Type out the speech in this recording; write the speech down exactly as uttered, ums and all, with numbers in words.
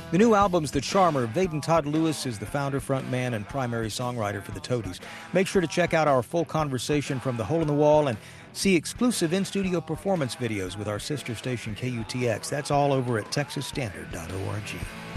The new album's The Charmer. Vaden Todd Lewis is the founder, frontman, and primary songwriter for the Toadies. Make sure to check out our full conversation from the Hole in the Wall and see exclusive in-studio performance videos with our sister station K U T X. That's all over at texas standard dot org.